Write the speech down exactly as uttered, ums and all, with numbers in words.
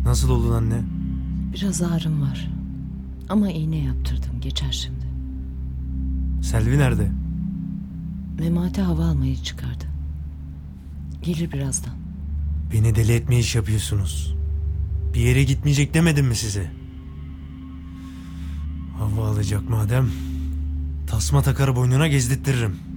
Nasıl oldun anne? Biraz ağrım var. Ama iğne yaptırdım. Geçer şimdi. Selvi nerede? Memati hava almayı çıkardı. Gelir birazdan. Beni deli etme iş yapıyorsunuz. Bir yere gitmeyecek demedim mi size? Hava alacak madem tasma takar boynuna gezdirtirim.